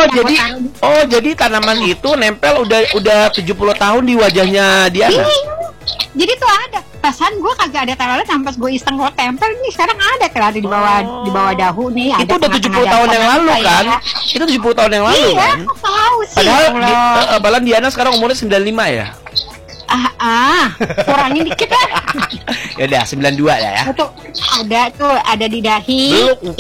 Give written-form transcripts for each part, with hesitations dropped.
jadi tanaman itu nempel udah 70 tahun di wajahnya Diana. Jadi tuh ada. Perasaan gue kagak ada telolet sampai gue iseng gue tempel nih, sekarang ada telolet di bawah dahu nih. Itu udah 70 tahun yang lalu kan? Itu 70 tahun yang lalu kan? Iya, tahu sih. Padahal Diana sekarang umurnya 95 ya. Kurangin dikit lah. Ya udah 92 ya. Tuh ada di dahi. Belum.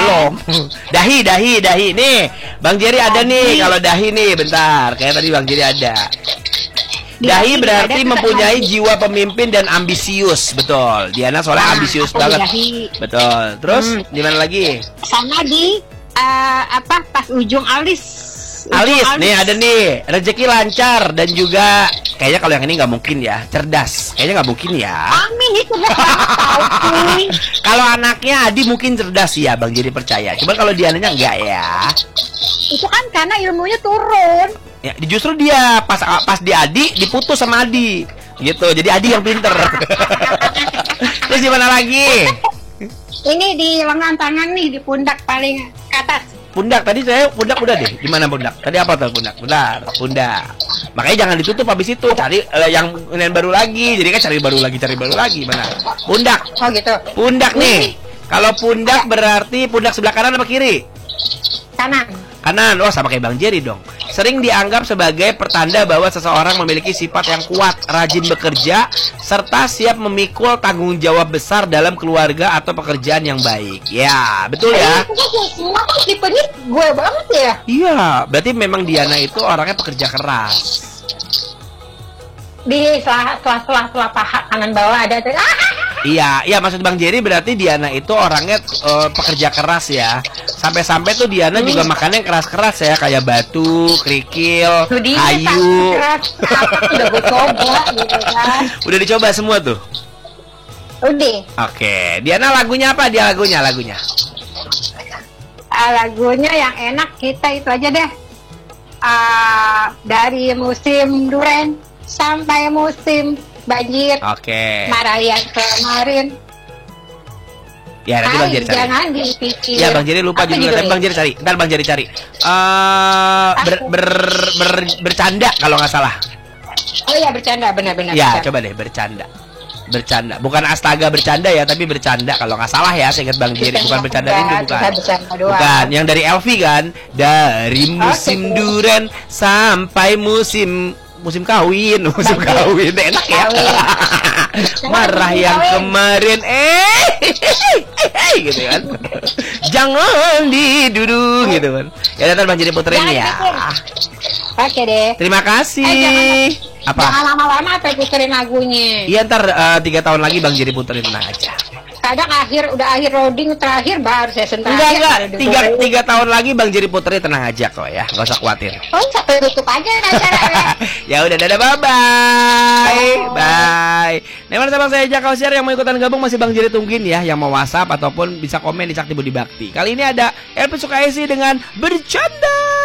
Dahi. Nih, Bang Jerry ada nih. Kalau dahi nih, bentar. Kayak tadi Bang Jerry ada. Dahi berarti mempunyai jiwa pemimpin dan ambisius, betul. Diana soalnya ambisius banget. Betul. Terus di mana lagi? Sama di pas ujung alis. Alis, nih ada nih, rezeki lancar dan juga kayaknya kalau yang ini nggak mungkin ya, cerdas. Kayaknya nggak mungkin ya. Amin itu. Kalau anaknya Adi mungkin cerdas ya, Bang Jerry percaya. Cuman kalau Diananya enggak ya. Itu kan karena ilmunya turun. Ya, justru dia pas di Adi diputus sama Adi. Gitu. Jadi Adi yang pinter. Terus di mana lagi? Ini di lengan tangan nih, di pundak paling ke atas. Pundak tadi saya pundak udah deh. Di mana pundak? Tadi apa tuh pundak? Pundak. Makanya jangan ditutup habis itu. Cari yang baru lagi. Jadi kan cari baru lagi. Mana? Pundak. Oh gitu. Pundak nih. Kalau pundak berarti pundak sebelah kanan apa kiri? Kanan. Oh, sama kayak Bang Jerry dong. Sering dianggap sebagai pertanda bahwa seseorang memiliki sifat yang kuat, rajin bekerja, serta siap memikul tanggung jawab besar dalam keluarga atau pekerjaan yang baik. Ya, betul ya. Semua tipenya gue banget ya. Iya, berarti memang Diana itu orangnya pekerja keras. Di setelah paha kanan bawah ada tuh. Iya, maksud Bang Jerry berarti Diana itu orangnya pekerja keras ya. Sampai-sampai tuh Diana juga makannya keras-keras ya, kayak batu, kerikil, kayu. Udah gue coba gitu kan. Udah dicoba semua tuh? Udah. Oke, Diana lagunya apa? Lagunya? Lagunya yang enak kita itu aja deh. Dari musim duren sampai musim banjir. Oke. Maralian kemarin. Ya nanti Bang Jerry cari. Jangan dipikir. Ya Bang Jerry lupa judulnya. Tapi Bang Jerry cari. Ntar Bang Jerry cari. Bercanda kalau nggak salah. Oh iya benar. Ya coba deh bercanda. Bukan astaga bercanda ya, tapi bercanda kalau nggak salah ya. Saya ingat Bang Jerry bukan bercanda rindu bukan. Bukan. Yang dari Elvi kan. Dari musim duren sampai musim kawin, enak ya. Marah yang kemarin, gitu kan. Jangan diduduk gitu kan. Ya ntar Bang Jerry puterin ya. Oke deh. Terima kasih. Apa? Jangan lama-lama puterin lagunya. Iya ntar 3 tahun lagi Bang Jerry puterin aja. Kadang udah akhir loading terakhir baru saya sentuh. Enggak. 3 tahun lagi Bang Jerry puterin, tenang aja kok ya, nggak usah khawatir. Oh sampai tutup aja acaranya. Ya udah, dadah, bye. Nah, sama saya Jakau Share yang mau ikutan gabung masih Bang Jerry tungguin ya, yang mau WhatsApp ataupun bisa komen di Sakti Budi Bakti. Kali ini ada LP Sukaisi dengan Bercanda.